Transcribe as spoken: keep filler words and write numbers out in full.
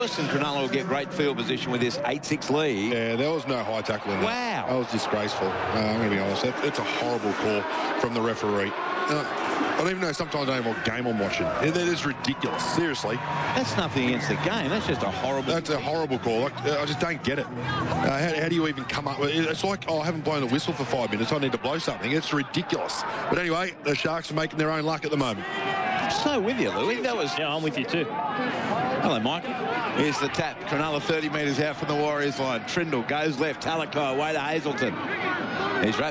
And Cronulla will get great field position with this eight six lead. Yeah, there was no high tackle in that. Wow. That was disgraceful. Uh, I'm going to be honest. That, it's a horrible call from the referee. Uh, I don't even know sometimes I don't know what game I'm watching. That is ridiculous. Seriously. That's nothing against the game. That's just a horrible... That's a horrible call. I, I just don't get it. Uh, how, how do you even come up with it? It's like, oh, I haven't blown a whistle for five minutes. I need to blow something. It's ridiculous. But anyway, the Sharks are making their own luck at the moment. So with you, Louis. That was... Yeah, I'm with you too. Hello, Mike. Here's the tap. Cronulla thirty metres out from the Warriors line. Trindle goes left. Talakai away to Hazelton. He's